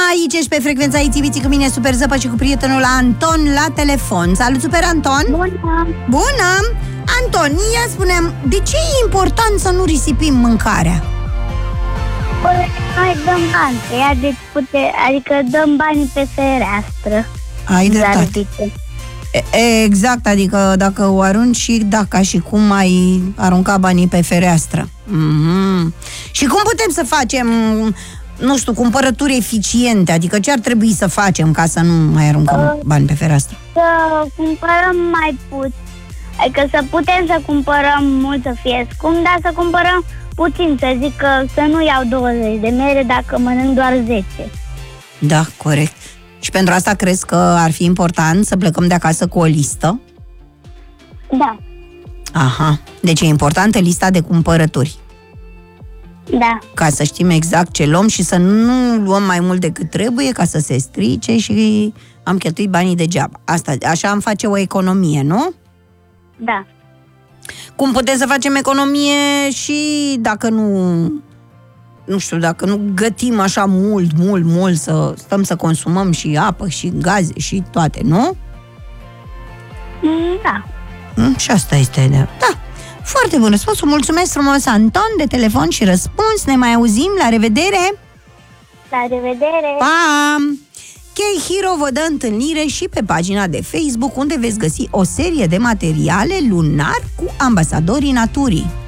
aici ești pe frecvența ITV cu mine, Super Zăpă, și cu prietenul Anton la telefon. Salut, Super Anton! Bună! Bună! Anton, ia spune-mi, de ce e important să nu risipim mâncarea? Păi, noi dăm bani pe ea, deci adică dăm banii pe fereastră. Ai dreptate. Exact, adică dacă o arunci și ca și cum ai arunca banii pe fereastră. Și cum putem să facem, nu știu, cumpărături eficiente? Adică ce ar trebui să facem ca să nu mai aruncăm bani pe fereastră? Să cumpărăm mai puțin. Adică să putem să cumpărăm mult, să fie scump, dar să cumpărăm puțin, să zic că să nu iau 20 de mere dacă mănânc doar 10. Da, corect. Și pentru asta crezi că ar fi important să plecăm de acasă cu o listă? Da. Aha, deci e importantă lista de cumpărături. Da. Ca să știm exact ce luăm și să nu luăm mai mult decât trebuie, ca să se strice și am cheltuit banii degeaba. Asta, așa am face o economie, nu? Da. Cum putem să facem economie și dacă nu știu, dacă nu gătim așa mult, să stăm să consumăm și apă și gaze și toate, nu? Da. Și asta este, da. Foarte bun răspuns. Mulțumesc frumos, Anton, de telefon și răspuns. Ne mai auzim. La revedere! La revedere! Pa! K-Hero vă dă întâlnire și pe pagina de Facebook, unde veți găsi o serie de materiale lunar cu ambasadorii naturii.